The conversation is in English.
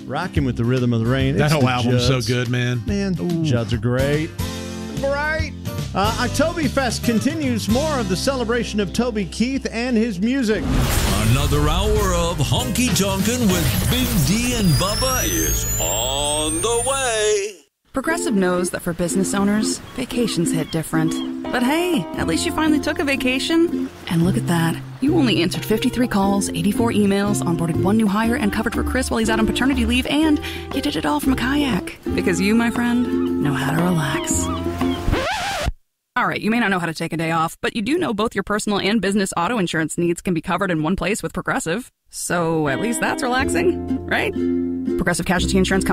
Rocking with the rhythm of the rain. That It's whole the album's so Judds. good, man. Judds are great. Right. Oktoberfest continues. More of the celebration of Toby Keith and his music. Another hour of Honky Tonkin' with Big D and Bubba is on the way. Progressive knows that for business owners, vacations hit different. But hey, at least you finally took a vacation. And look at that. You only answered 53 calls, 84 emails, onboarded one new hire, and covered for Chris while he's out on paternity leave, and you did it all from a kayak. Because you, my friend, know how to relax. All right, you may not know how to take a day off, but you do know both your personal and business auto insurance needs can be covered in one place with Progressive. So at least that's relaxing, right? Progressive Casualty Insurance